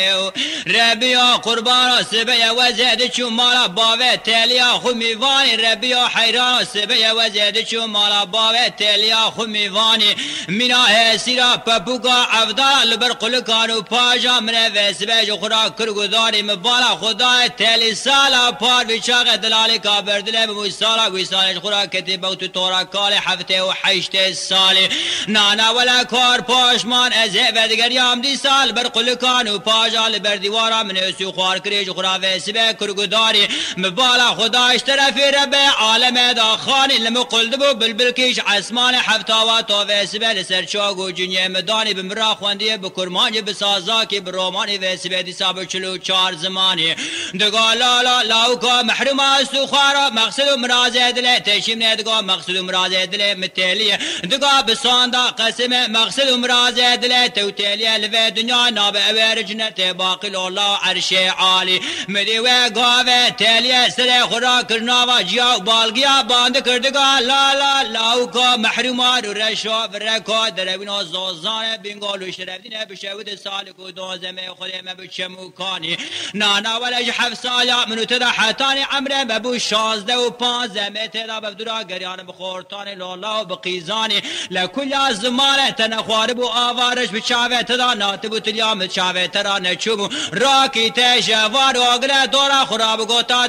ربیا قربان سبیا وزد چو مالا باوه تلیا خمیوانی ربیا حیران سبیا وزد چو مالا باوه تلیا خمیوانی مینا هسیرا پپوکا افدار لبر قلکانو پاجا من وسبج خورا کرگوداری مبالا خدا تلی سالا پار وچاق دلالی کابردله بموسالا ویسالش خورا کتیبا تو تورا کال هفته و حشت سالی نانا ولا کار پاشمان از ودگریام دی سال بر قلکانو پاجا لبر دیوارا من اسو خوار کریج خورا وسبه کرگوداری مبالا خداش طرفی رب عالم دا خانی لما قلدبو بلبلکیش عسمان هفتاوا تو وسبه لسر چاگو جنیه مدانی بمرا خواندیه بکرمانی بسازاکی برومانی وسبه دی سابو چلو چار زمانی دگا لالا لاوکا محروم استو خوارا مقصد و مرازه دله تشیم ندگا مقصد و مرازه دله متلیه دگا بساندا قسم مقصد و مرازه دله توتلیه لفه دنیا ناب اویر جنت باقی الله عرش عالی مدیوه گاوه تلیه سر خورا کرناوا جیا بالگیا باند کردگا لالا لاوکا محرومان و رشا و رکا دروینا زازان بینگالو شرفدینه بشود سالکو دوزمه خودم بچموکانی نانا ولج حفصایا منو تدا حتانی عمره ببو 16 و 15 متر بفدرا گریان بخورتان لالا و بقیزانی لکل زمان تنخوار بو آوارش بچاوه تدا ناتبو تلیام چاوه ترا نچوبو راکی تشوار و اگره دورا خراب گوتا